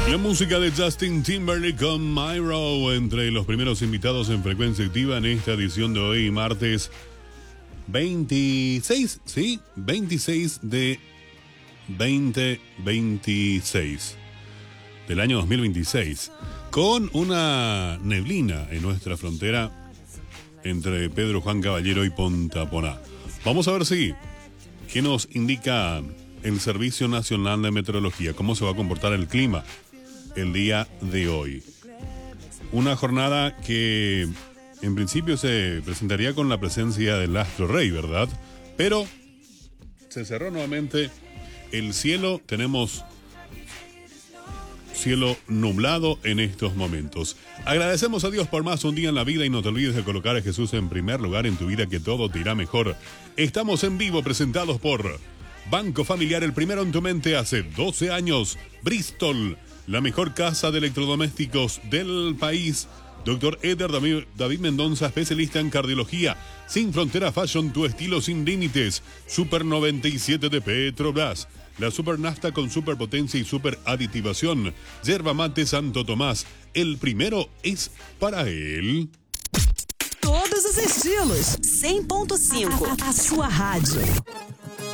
La música de Justin Timberlake con Myro, entre los primeros invitados en Frecuencia Activa en esta edición de hoy, martes 26, ¿sí? 26 de 2026 del año 2026, con una neblina en nuestra frontera entre Pedro Juan Caballero y Punta Poná. Vamos a ver si qué nos indica el Servicio Nacional de Meteorología, cómo se va a comportar el clima el día de hoy. Una jornada que en principio se presentaría con la presencia del astro rey, ¿verdad? Pero se cerró nuevamente el cielo. Tenemos cielo nublado en estos momentos. Agradecemos a Dios por más un día en la vida y no te olvides de colocar a Jesús en primer lugar en tu vida, que todo te irá mejor. Estamos en vivo, presentados por Banco Familiar, el primero en tu mente hace 12 años. Bristol, la mejor casa de electrodomésticos del país. Dr. Eder David Mendoza, especialista en cardiología. Sin Frontera Fashion, tu estilo sin límites. Super 97 de Petrobras. La super nafta con superpotencia y super aditivación. Yerba mate Santo Tomás. El primero es para él. Todos os estilos. 100.5. A sua rádio.